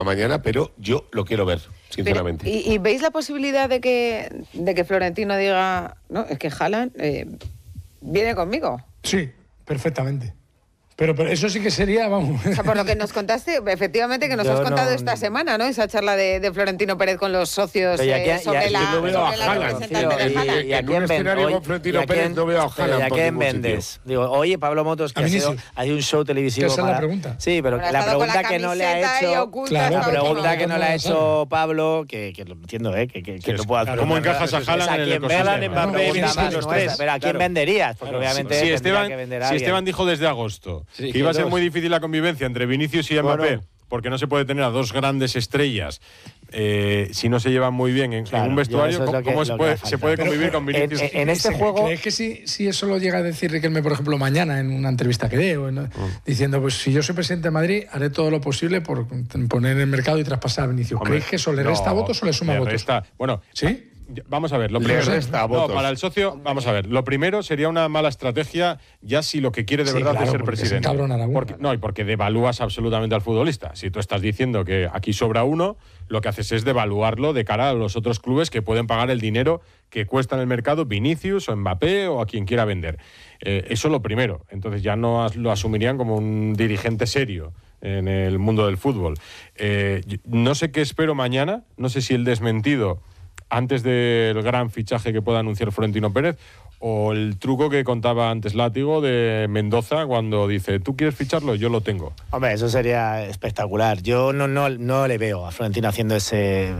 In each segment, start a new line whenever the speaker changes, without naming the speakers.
mañana, pero yo lo quiero ver, sinceramente.
¿Y veis la posibilidad de que Florentino diga, no, es que Haaland viene conmigo?
Sí, perfectamente. Pero eso sí que sería, vamos...
O sea, por lo que nos contaste, efectivamente, que nos has contado esta semana, ¿no? Esa charla de Florentino Pérez con los socios sobre la representante de Haaland.
¿Y a quién escenario con Florentino Pérez no veo a Haaland?
¿Y a quién vendes? Digo, oye, Pablo Motos, que hay un show televisivo
esa es la pregunta.
Sí, pero la pregunta que no le ha hecho... La pregunta que no le ha hecho Pablo, que lo entiendo, que lo pueda hacer.
¿Cómo encajas a Haaland en el ecosistema?
Pero ¿a quién venderías? Porque obviamente tendría que vender a alguien.
Si Esteban dijo desde agosto que iba a ser muy difícil la convivencia entre Vinicius y Mbappé, porque no se puede tener a dos grandes estrellas si no se llevan muy bien en un vestuario. ¿Cómo se puede convivir con Vinicius?
En este juego...
¿Crees que si eso lo llega a decir Riquelme, por ejemplo, mañana en una entrevista que dé, diciendo, pues si yo soy presidente de Madrid, haré todo lo posible por poner en el mercado y traspasar a Vinicius? ¿Crees que eso le resta votos o le suma votos?
Bueno,
¿sí?
Vamos a ver, lo primero, para el socio, vamos a ver, lo primero sería una mala estrategia ya si lo que quiere de verdad es ser presidente. Porque devalúas absolutamente al futbolista. Si tú estás diciendo que aquí sobra uno, lo que haces es devaluarlo de cara a los otros clubes que pueden pagar el dinero que cuesta en el mercado Vinicius o Mbappé o a quien quiera vender. Eso lo primero. Entonces ya no lo asumirían como un dirigente serio en el mundo del fútbol. No sé qué espero mañana, no sé si el desmentido antes del gran fichaje que pueda anunciar Florentino Pérez o el truco que contaba antes Látigo de Mendoza cuando dice, ¿tú quieres ficharlo? Yo lo tengo.
Hombre, eso sería espectacular. Yo no le veo a Florentino haciendo ese...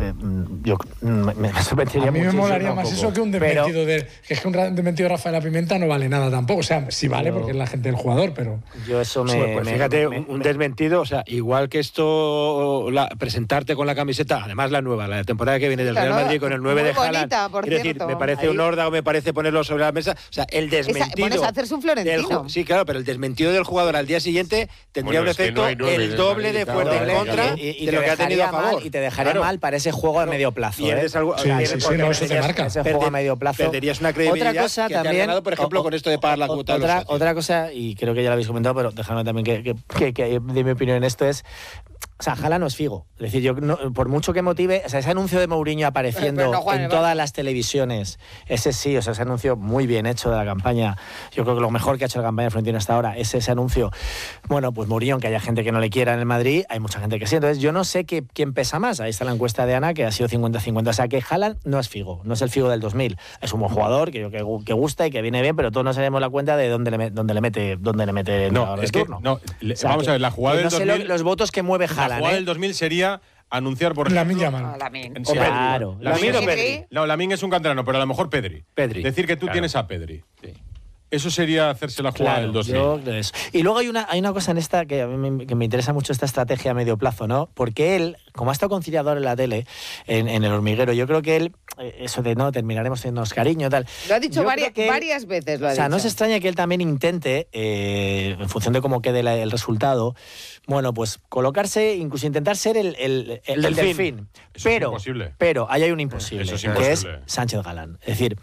me sorprendería mucho.
A mí me molaría más eso que un desmentido que es que un desmentido de Rafael Pimenta no vale nada tampoco. O sea, sí vale porque es la gente del jugador, pero...
Yo eso
fíjate, un desmentido, o sea, igual que esto, presentarte con la camiseta, además la nueva, la temporada que viene del Real Madrid con el 9 de Haaland. Es decir, me parece un órdago, me parece ponerlo sobre la mesa. O sea, el desmentido.
Bueno, es hacerse un Florentino.
Sí, claro, pero el desmentido del jugador al día siguiente tendría un efecto el doble de fuerte en contra de lo que ha tenido a favor.
Y te dejaría mal para ese juego a medio plazo.
Pierdes algo.
Eso te marca.
Ese juego a medio plazo.
Perderías una credibilidad
otra cosa
que
también,
te ha ganado, por ejemplo, con esto de pagar la cuota.
Otra cosa, y creo que ya lo habéis comentado, pero dejadme también que de mi opinión en esto es... O sea, Haaland no es Figo. Es decir, yo por mucho que motive, o sea, ese anuncio de Mourinho apareciendo en todas las televisiones, ese sí, o sea, ese anuncio muy bien hecho de la campaña. Yo creo que lo mejor que ha hecho la campaña de Florentino hasta ahora es ese anuncio. Bueno, pues Mourinho, que haya gente que no le quiera en el Madrid, hay mucha gente que sí. Entonces, yo no sé quién pesa más. Ahí está la encuesta de Ana, que ha sido 50-50. O sea, que Haaland no es Figo, no es el Figo del 2000. Es un buen jugador, que gusta y que viene bien, pero todos nos haremos la cuenta de dónde le mete el turno.
Vamos a ver, la jugada del 2000...
No sé los votos que mueve Haaland.
La jugada del 2000 sería anunciar por
Lamine Yamal.
Claro.
Lamine o Pedri. No, Lamine es un canterano, pero a lo mejor Pedri. Decir que tú tienes a Pedri. Sí. Eso sería hacerse la jugada del 2000.
Y luego hay una cosa en esta que me interesa mucho, esta estrategia a medio plazo, ¿no? Porque él, como ha estado conciliador en la tele, en El Hormiguero, yo creo que él, eso de no, terminaremos teniéndonos cariño, tal.
Lo ha dicho varias veces, lo ha dicho.
O sea, no se extraña que él también intente, en función de cómo quede el resultado, bueno, pues colocarse, incluso intentar ser el delfín. Pero ahí hay un imposible, que es Sánchez Galán. Es decir,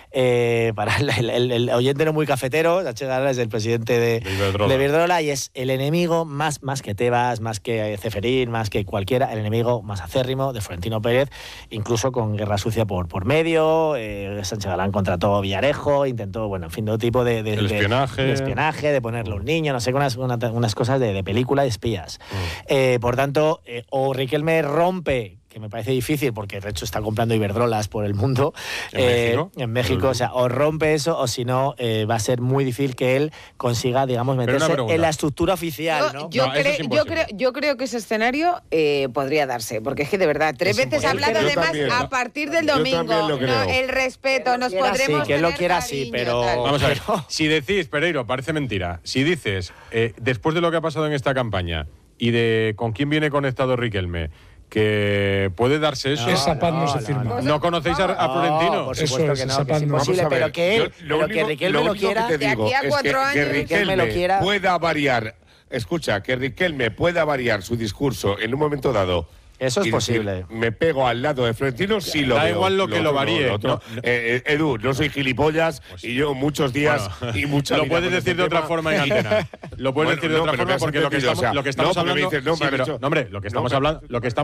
para el oyente no muy cafetero, Sánchez Galán es el presidente de Iberdrola y es el enemigo más que Tebas, más que Ceferín, más que cualquiera, el enemigo más acérrimo de Florentino Pérez, incluso con guerra sucia por medio. Sánchez Galán contrató a Villarejo, intentó, bueno, en fin, todo tipo de espionaje, de ponerle a un niño, no sé, unas cosas de película de espías. Por tanto, o Riquelme rompe, que me parece difícil porque de hecho está comprando Iberdrolas por el mundo en México, o sea, o rompe eso o si no va a ser muy difícil que él consiga, digamos, meterse en la estructura oficial, ¿no?
Yo creo que ese escenario podría darse, porque es que de verdad, 3 veces ha hablado además a partir del domingo, el respeto, nos podremos
sí, que él lo quiera sí, pero...
Vamos a ver, si decís, Pereiro, parece mentira, si dices, después de lo que ha pasado en esta campaña y de con quién viene conectado Riquelme, que puede darse eso.
Esa paz no se firma.
¿No conocéis a Florentino?
Por supuesto que no, que es imposible, pero que Riquelme lo quiera.
De aquí
a 4 años,
que Riquelme pueda variar. Escucha, que Riquelme pueda variar su discurso en un momento dado
Eso es posible.
Me pego al lado de Florentino si lo
da
veo.
Da igual lo que lo varíe.
Edu, no soy gilipollas y yo muchos días y muchas
lo puedes decir de otra forma en antena. Lo puedes decir de otra forma porque lo que estamos hablando. Lo que estamos hablando.